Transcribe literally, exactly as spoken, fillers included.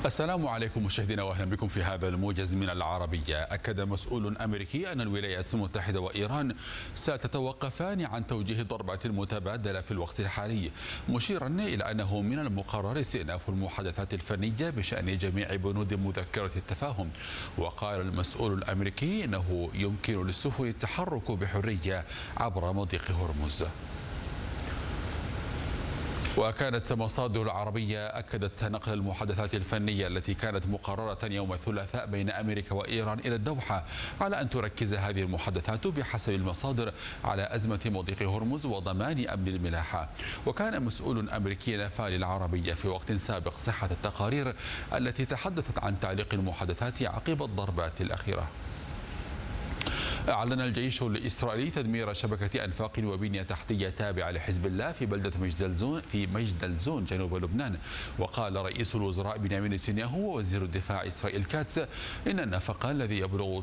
السلام عليكم مشاهدينا واهلا بكم في هذا الموجز من العربية. أكد مسؤول أمريكي أن الولايات المتحدة وإيران ستتوقفان عن توجيه الضربات المتبادلة في الوقت الحالي، مشيرا إلى أنه من المقرر استئناف المحادثات الفنية بشأن جميع بنود مذكرة التفاهم. وقال المسؤول الأمريكي أنه يمكن للسفن التحرك بحرية عبر مضيق هرمز. وكانت مصادر عربية أكدت نقل المحادثات الفنية التي كانت مقررة يوم الثلاثاء بين أمريكا وإيران إلى الدوحة، على أن تركز هذه المحادثات بحسب المصادر على أزمة مضيق هرمز وضمان أمن الملاحة. وكان مسؤول أمريكي نفى للعربية في وقت سابق صحة التقارير التي تحدثت عن تعليق المحادثات عقب الضربات الأخيرة. أعلن الجيش الإسرائيلي تدمير شبكة أنفاق وبنية تحتية تابعة لحزب الله في بلدة مجدلزون في مجدلزون جنوب لبنان. وقال رئيس الوزراء بنيامين نتنياهو ووزير الدفاع إسرائيل كاتس إن النفق الذي يبلغ